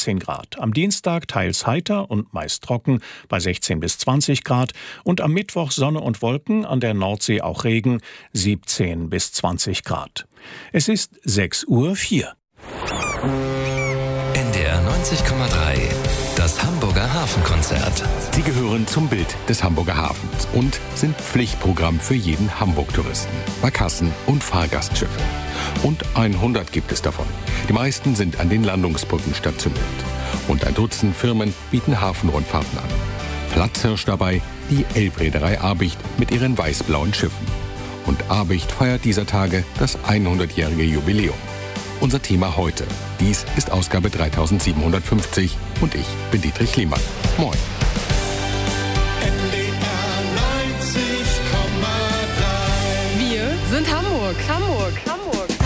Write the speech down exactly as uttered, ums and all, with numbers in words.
neunzehn Grad. Am Dienstag teils heiter und meist trocken bei sechzehn bis zwanzig Grad. Und am Mittwoch Sonne und Wolken, an der Nordsee auch Regen, siebzehn bis zwanzig Grad. Es ist sechs Uhr vier. N D R neunzig Komma drei, das Hamburger Hafenkonzert. Sie gehören zum Bild des Hamburger Hafens und sind Pflichtprogramm für jeden Hamburg-Touristen. Barkassen und Fahrgastschiffe. Und hundert gibt es davon. Die meisten sind an den Landungsbrücken stationiert. Und ein Dutzend Firmen bieten Hafenrundfahrten an. Platzhirsch dabei die Elbreederei Abicht mit ihren weiß-blauen Schiffen. Und Abicht feiert dieser Tage das hundertjährige Jubiläum. Unser Thema heute. Dies ist Ausgabe dreitausendsiebenhundertfünfzig und ich bin Dietrich Lehmann. Moin.